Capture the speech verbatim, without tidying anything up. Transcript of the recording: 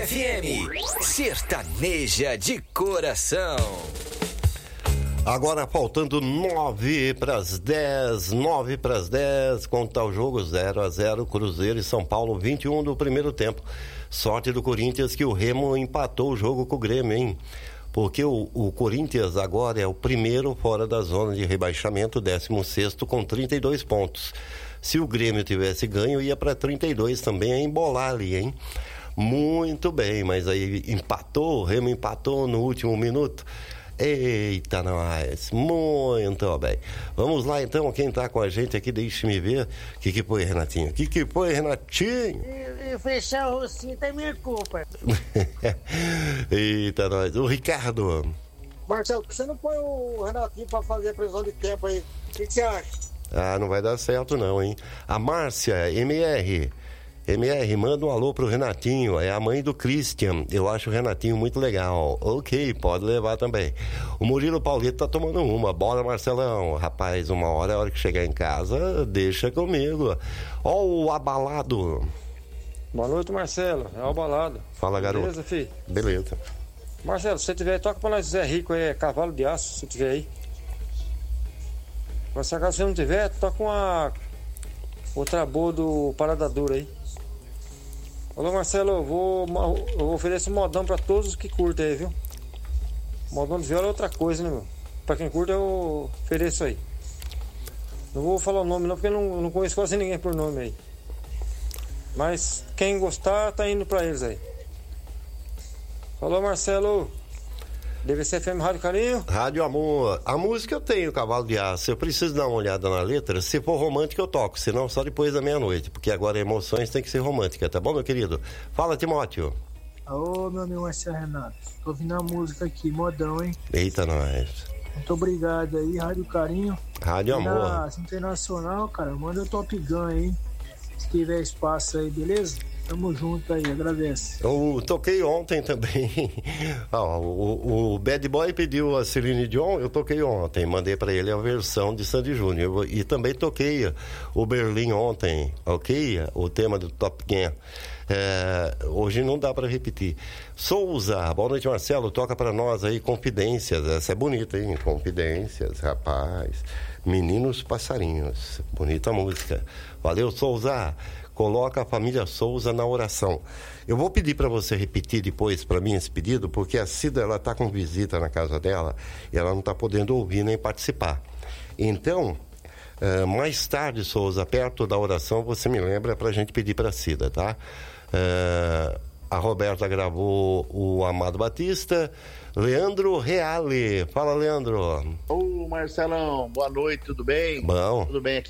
F M, sertaneja de coração. Agora faltando nove para as dez, nove para as dez, quanto tá o jogo? zero a zero, Cruzeiro e São Paulo, vinte e um do primeiro tempo. Sorte do Corinthians que o Remo empatou o jogo com o Grêmio, hein? Porque o, o Corinthians agora é o primeiro fora da zona de rebaixamento, décimo sexto com trinta e dois pontos. Se o Grêmio tivesse ganho, ia para trinta e dois também, a embolar ali, hein? Muito bem, mas aí empatou, o Remo empatou no último minuto. Eita, nós, muito bem. Vamos lá então, quem tá com a gente aqui, deixe-me ver. O que que foi, Renatinho? O que que foi, Renatinho? E, e fechar o rocinho é minha culpa. Eita, nós. O Ricardo. Marcelo, você não põe o Renatinho pra fazer a previsão de tempo aí? O que, que você acha? Ah, não vai dar certo não, hein? A Márcia, M R. M R, manda um alô pro Renatinho, é a mãe do Christian, eu acho o Renatinho muito legal. Ok, pode levar também. O Murilo Paulito tá tomando uma, bora Marcelão. Rapaz, uma hora, a hora que chegar em casa, deixa comigo. Ó o Abalado. Boa noite, Marcelo, é o Abalado. Fala, garoto. Beleza, filho? Beleza. Marcelo, se você tiver aí, toca pra nós Zé Rico aí, é Cavalo de Aço, se tiver aí. Mas se acaso você não tiver, toca uma outra boa do Parada Dura aí. Alô, Marcelo, eu vou, eu vou oferecer um modão pra todos os que curtem aí, viu? Modão de viola é outra coisa, né, meu? Pra quem curte, eu ofereço aí. Não vou falar o nome não, porque eu não, eu não conheço quase ninguém por nome aí. Mas quem gostar, tá indo pra eles aí. Alô, Marcelo. D V C F M Rádio Carinho? Rádio Amor. A música eu tenho, Cavalo de Aço. Eu preciso dar uma olhada na letra. Se for romântica, eu toco. Senão, só depois da meia-noite. Porque agora emoções tem que ser romântica, tá bom, meu querido? Fala, Timóteo. Ô, meu amigo Marcelo Renato. Tô ouvindo a música aqui, modão, hein? Eita, nós. Muito obrigado aí, Rádio Carinho. Rádio Amor. Na Internacional, cara, manda o Top Gun aí. Se tiver espaço aí, beleza? Tamo junto aí, agradece. Eu toquei ontem também. ah, o, o Bad Boy pediu a Celine Dion, eu toquei ontem. Mandei pra ele a versão de Sandy Júnior. E também toquei o Berlim ontem, ok? O tema do Top Gun. É, hoje não dá pra repetir. Souza, boa noite, Marcelo. Toca pra nós aí Confidências. Essa é bonita, hein? Confidências, rapaz. Meninos Passarinhos. Bonita música. Valeu, Souza. Coloca a família Souza na oração. Eu vou pedir para você repetir depois para mim esse pedido, porque a Cida, ela tá com visita na casa dela e ela não tá podendo ouvir nem participar. Então, uh, mais tarde, Souza, perto da oração, você me lembra para a gente pedir para a Cida, tá? Uh, a Roberta gravou o Amado Batista. Leandro Reale. Fala, Leandro. Ô, Marcelão, boa noite, tudo bem? Bom. Tudo bem aqui